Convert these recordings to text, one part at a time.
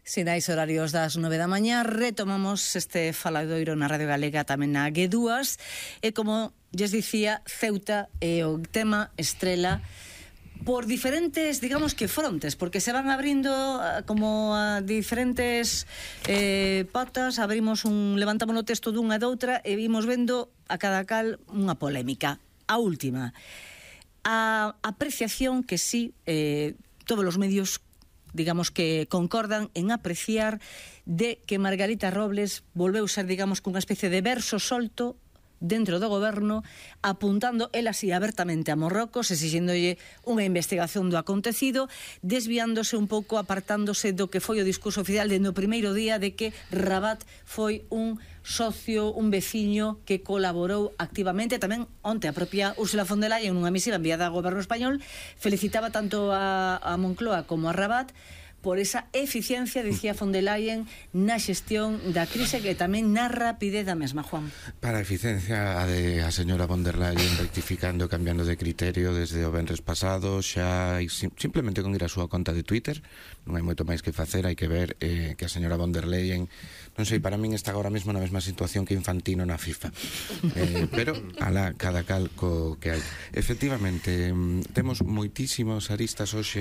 Sinais horarios das 9 da mañá, retomamos este faladoiro na Radio Galega, tamén na G2, e como lles dicía, Ceuta é o tema estrela por diferentes, digamos que frontes, porque se van abrindo como a diferentes patas, levantamos o texto dunha e doutra e vimos vendo a cada cal unha polémica. A última, a apreciación que sí, todos os medios digamos que concordan en apreciar de que Margarita Robles volveu ser, digamos, cunha especie de verso solto dentro do goberno, apuntando ela así abertamente a Marrocos, exixíndolle unha investigación do acontecido, desviándose un pouco, apartándose do que foi o discurso oficial dende o primeiro día de que Rabat foi un socio, un veciño que colaborou activamente. Tamén onte a propia Ursula von der Leyen, nunha misiva enviada ao goberno español, felicitaba tanto a Moncloa como a Rabat por esa eficiencia, dicía von der Leyen, na xestión da crise e tamén na rapidez da mesma, Juan. Para a eficiencia a señora von der Leyen rectificando, cambiando de criterio desde o venres pasado, xa simplemente con ir a súa conta de Twitter, non hai moito máis que facer, hai que ver que a señora von der Leyen, non sei, para min está agora mesmo na mesma situación que Infantino na FIFA, pero alá cada cal co que hai. Efectivamente, temos moitísimos aristas hoxe.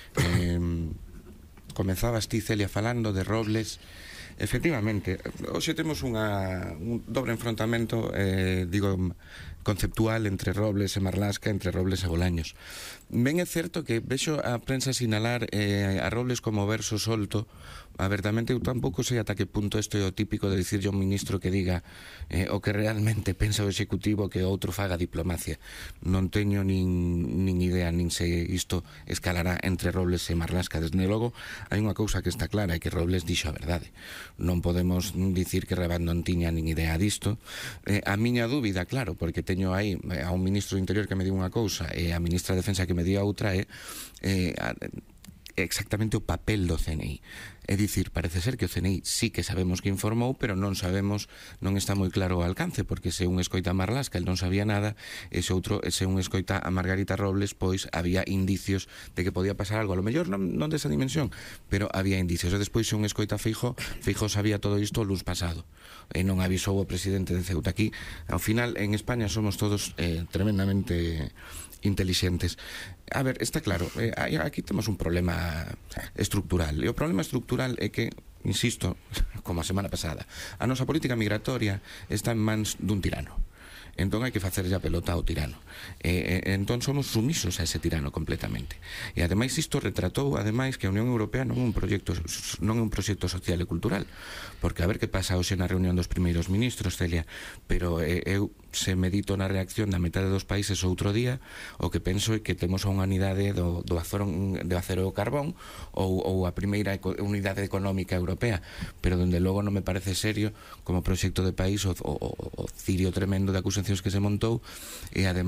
Comezabas ti, Celia, falando de Robles. Efectivamente, hoxe temos un dobre enfrontamento, conceptual entre Robles e Marlaska, entre Robles e Bolaños. Ben é certo que vexo a prensa sinalar a Robles como verso solto. Abertamente, eu tampouco sei ata que punto isto é o típico de dicirlle a un ministro que diga o que realmente pensa o executivo, que outro faga diplomacia. Non teño nin idea, nin se isto escalará entre Robles e Marlaska. Desde logo, hai unha cousa que está clara, é que Robles dixo a verdade. Non podemos dicir que Rabat non tiña nin idea disto. A miña dúbida, claro, porque teño aí a un ministro do Interior que me di unha cousa e a ministra de Defensa que me di a outra, exactamente o papel do CNI. É dicir, parece ser que o CNI sí que sabemos que informou, pero non sabemos, non está moi claro o alcance, porque se un escoita a Marlaska, el non sabía nada, e se un escoita a Margarita Robles, pois había indicios de que podía pasar algo, a lo mellor non desa dimensión, pero había indicios. E despois se un escoita a Feijóo sabía todo isto o luns pasado, e non avisou o presidente de Ceuta. Aquí, ao final, en España somos todos tremendamente intelixentes. A ver, está claro, aquí temos un problema estructural, e o problema estructural é que, insisto, como a semana pasada, a nosa política migratoria está en mans dun tirano. Entón hai que facerlle a pelota ao tirano. Entón somos sumisos a ese tirano completamente. E ademais isto retratou ademais que a Unión Europea non é un proxecto social e cultural, porque a ver que pasa hoxe na reunión dos primeiros ministros, Celia, pero eu se medito na reacción da metade dos países outro día, o que penso é que temos a unha unidade do acero e o carbón ou a primeira unidade económica europea, pero dende logo non me parece serio como proxecto de país o cirio tremendo de acusacións que se montou, e ademais